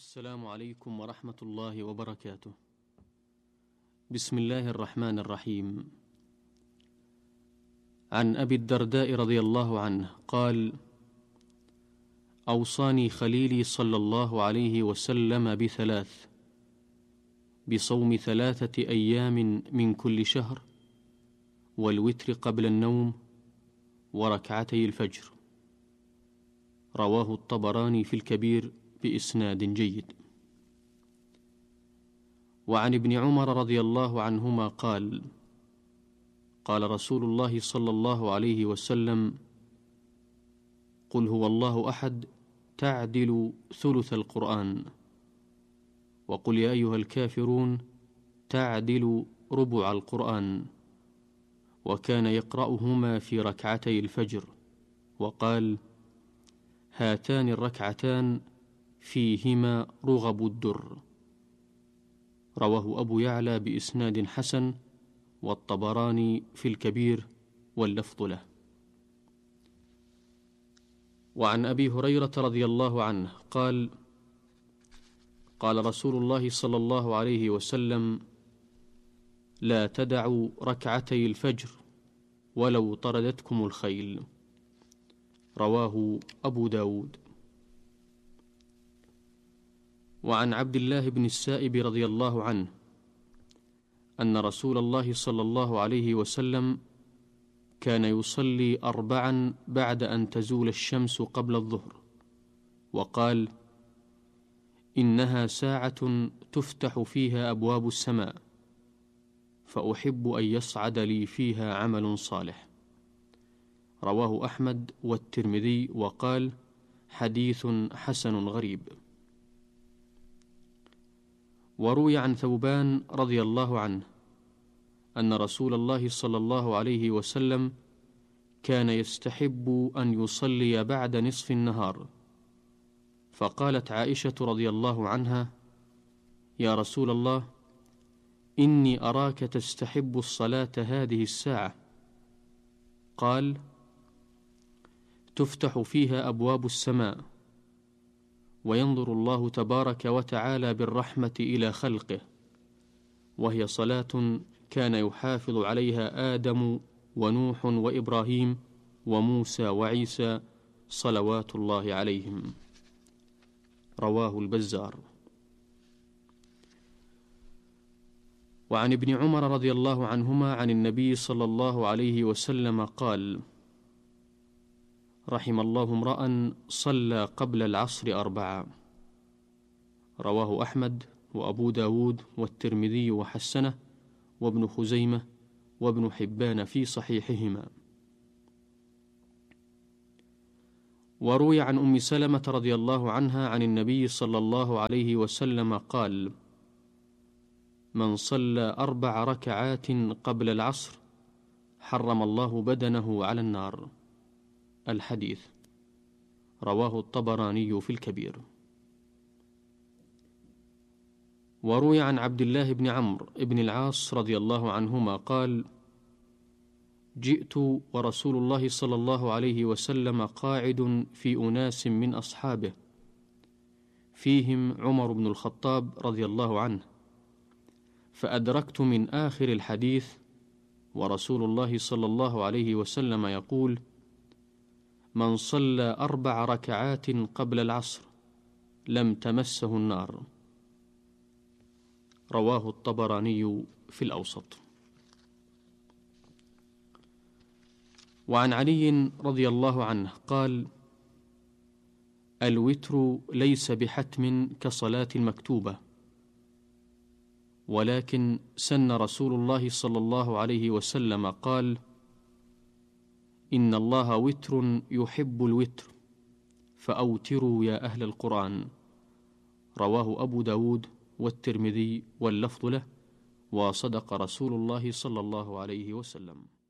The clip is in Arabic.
السلام عليكم ورحمة الله وبركاته. بسم الله الرحمن الرحيم. عن أبي الدرداء رضي الله عنه قال: أوصاني خليلي صلى الله عليه وسلم بثلاث: بصوم 3 أيام من كل شهر، والوتر قبل النوم، وركعتي الفجر. رواه الطبراني في الكبير بإسناد جيد. وعن ابن عمر رضي الله عنهما قال: قال رسول الله صلى الله عليه وسلم: قل هو الله أحد تعدل ثلث القرآن، وقل يا أيها الكافرون تعدل ربع القرآن. وكان يقرأهما في ركعتي الفجر، وقال: هاتان الركعتان فيهما رغب الدر. رواه أبو يعلى بإسناد حسن، والطبراني في الكبير، واللفظ له. وعن أبي هريرة رضي الله عنه قال: قال رسول الله صلى الله عليه وسلم: لا تدعوا ركعتي الفجر ولو طردتكم الخيل. رواه أبو داود. وعن عبد الله بن السائب رضي الله عنه أن رسول الله صلى الله عليه وسلم كان يصلي 4 بعد أن تزول الشمس قبل الظهر، وقال: إنها ساعة تفتح فيها أبواب السماء، فأحب أن يصعد لي فيها عمل صالح. رواه أحمد والترمذي، وقال: حديث حسن غريب. وروي عن ثوبان رضي الله عنه أن رسول الله صلى الله عليه وسلم كان يستحب أن يصلي بعد نصف النهار، فقالت عائشة رضي الله عنها: يا رسول الله، إني أراك تستحب الصلاة هذه الساعة. قال: تفتح فيها أبواب السماء، وينظر الله تبارك وتعالى بالرحمة إلى خلقه، وهي صلاة كان يحافظ عليها آدم ونوح وإبراهيم وموسى وعيسى صلوات الله عليهم. رواه البزار. وعن ابن عمر رضي الله عنهما عن النبي صلى الله عليه وسلم قال: رحم الله امرأ صلى قبل العصر 4. رواه أحمد وأبو داود والترمذي وحسنه، وابن خزيمة وابن حبان في صحيحهما. وروي عن أم سلمة رضي الله عنها عن النبي صلى الله عليه وسلم قال: من صلى 4 ركعات قبل العصر حرم الله بدنه على النار. الحديث. رواه الطبراني في الكبير. وروي عن عبد الله بن عمرو بن العاص رضي الله عنهما قال: جئت ورسول الله صلى الله عليه وسلم قاعد في أناس من أصحابه، فيهم عمر بن الخطاب رضي الله عنه، فأدركت من آخر الحديث ورسول الله صلى الله عليه وسلم يقول: من صلى 4 ركعات قبل العصر لم تمسه النار. رواه الطبراني في الأوسط. وعن علي رضي الله عنه قال: الوتر ليس بحتم كصلاة المكتوبة، ولكن سن رسول الله صلى الله عليه وسلم قال: إن الله وتر يحب الوتر، فأوتروا يا أهل القرآن. رواه أبو داود والترمذي، واللفظ له، وصدق رسول الله صلى الله عليه وسلم.